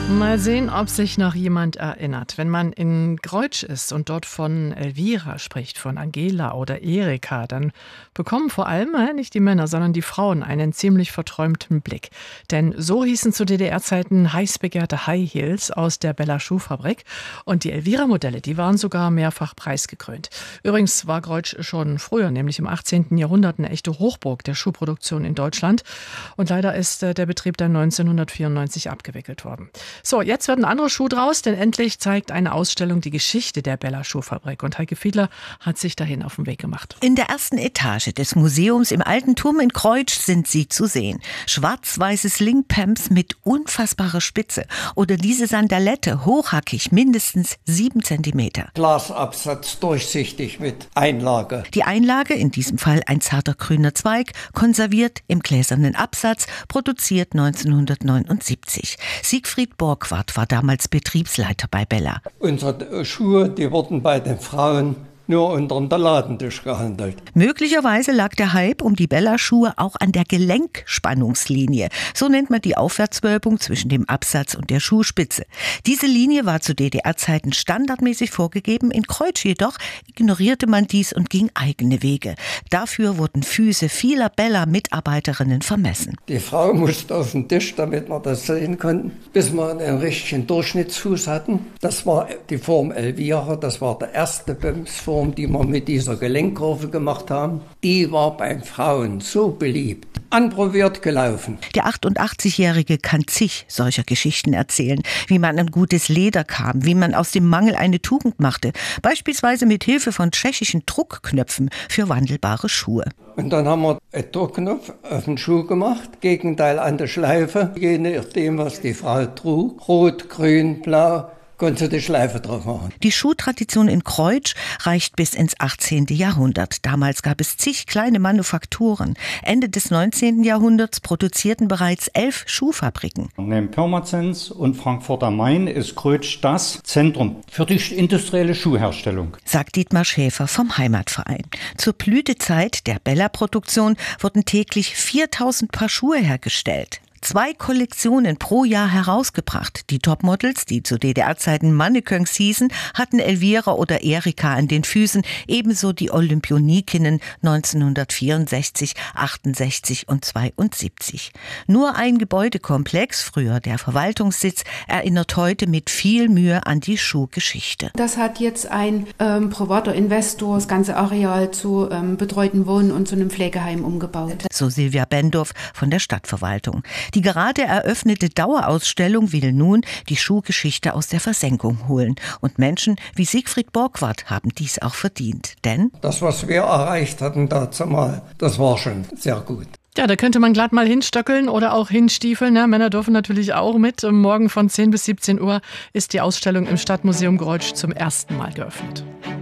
Mal sehen, ob sich noch jemand erinnert. Wenn man in Greutsch ist und dort von Elvira spricht, von Angela oder Erika, dann bekommen vor allem nicht die Männer, sondern die Frauen einen ziemlich verträumten Blick. Denn so hießen zu DDR-Zeiten heiß begehrte High Heels aus der Bella Schuhfabrik. Und die Elvira-Modelle, die waren sogar mehrfach preisgekrönt. Übrigens war Greutsch schon früher, nämlich im 18. Jahrhundert, eine echte Hochburg der Schuhproduktion in Deutschland. Und leider ist der Betrieb dann 1994 abgewickelt worden. So, jetzt wird ein anderer Schuh draus, denn endlich zeigt eine Ausstellung die Geschichte der Bella Schuhfabrik. Und Heike Fiedler hat sich dahin auf den Weg gemacht. In der ersten Etage des Museums im Alten Turm in Greutsch sind sie zu sehen. Schwarz-weiße Slingpumps mit unfassbarer Spitze. Oder diese Sandalette, hochhackig, mindestens 7 Zentimeter. Glasabsatz, durchsichtig mit Einlage. Die Einlage, in diesem Fall ein zarter grüner Zweig, konserviert im gläsernen Absatz, produziert 1979. Siegfried Borgward war damals Betriebsleiter bei Bella. Unsere Schuhe, die wurden bei den Frauen nur unter dem Ladentisch gehandelt. Möglicherweise lag der Hype um die Bella-Schuhe auch an der Gelenkspannungslinie. So nennt man die Aufwärtswölbung zwischen dem Absatz und der Schuhspitze. Diese Linie war zu DDR-Zeiten standardmäßig vorgegeben. In Greutsch jedoch ignorierte man dies und ging eigene Wege. Dafür wurden Füße vieler Bella-Mitarbeiterinnen vermessen. Die Frau musste auf den Tisch, damit wir das sehen konnten, bis wir einen richtigen Durchschnittsfuß hatten. Das war die Form Elvira, das war der erste Bömsform, die wir mit dieser Gelenkkurve gemacht haben. Die war bei Frauen so beliebt. Anprobiert gelaufen. Der 88-Jährige kann zig solcher Geschichten erzählen, wie man an gutes Leder kam, wie man aus dem Mangel eine Tugend machte, beispielsweise mit Hilfe von tschechischen Druckknöpfen für wandelbare Schuhe. Und dann haben wir einen Druckknopf auf den Schuh gemacht, Gegenteil an der Schleife, je nachdem, was die Frau trug, rot, grün, blau. Konntest du die Schleife drauf machen. Die Schuhtradition in Greutsch reicht bis ins 18. Jahrhundert. Damals gab es zig kleine Manufakturen. Ende des 19. Jahrhunderts produzierten bereits 11 Schuhfabriken. Neben Pirmasens und Frankfurt am Main ist Greutsch das Zentrum für die industrielle Schuhherstellung, sagt Dietmar Schäfer vom Heimatverein. Zur Blütezeit der Bella-Produktion wurden täglich 4000 Paar Schuhe hergestellt. 2 Kollektionen pro Jahr herausgebracht. Die Topmodels, die zu DDR-Zeiten Mannequins hießen, hatten Elvira oder Erika an den Füßen, ebenso die Olympionikinnen 1964, 68 und 72. Nur ein Gebäudekomplex, früher der Verwaltungssitz, erinnert heute mit viel Mühe an die Schuhgeschichte. Das hat jetzt ein privater Investor das ganze Areal zu betreuten Wohnen und zu einem Pflegeheim umgebaut. So Silvia Bendorf von der Stadtverwaltung. Die gerade eröffnete Dauerausstellung will nun die Schuhgeschichte aus der Versenkung holen. Und Menschen wie Siegfried Borgward haben dies auch verdient. Denn das, was wir erreicht hatten dazu mal, das war schon sehr gut. Ja, da könnte man glatt mal hinstöckeln oder auch hinstiefeln. Ne? Männer dürfen natürlich auch mit. Morgen von 10 bis 17 Uhr ist die Ausstellung im Stadtmuseum Greutsch zum ersten Mal geöffnet.